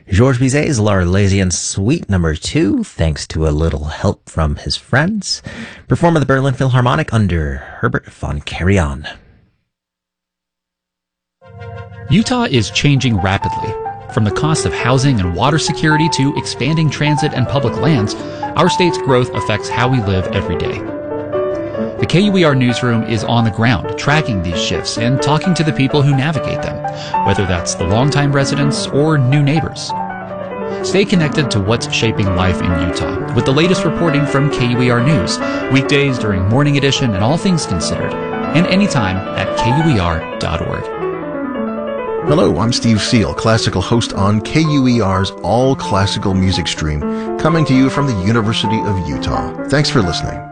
Georges Bizet's L'Arlésienne Suite No. 2, thanks to a little help from his friends, performed at the Berlin Philharmonic under Herbert von Karajan. Utah is changing rapidly. From the cost of housing and water security to expanding transit and public lands, our state's growth affects how we live every day. The KUER newsroom is on the ground, tracking these shifts and talking to the people who navigate them, whether that's the longtime residents or new neighbors. Stay connected to what's shaping life in Utah with the latest reporting from KUER News, weekdays during Morning Edition and All Things Considered, and anytime at KUER.org. Hello, I'm Steve Seal, classical host on KUER's All Classical Music Stream, coming to you from the University of Utah. Thanks for listening.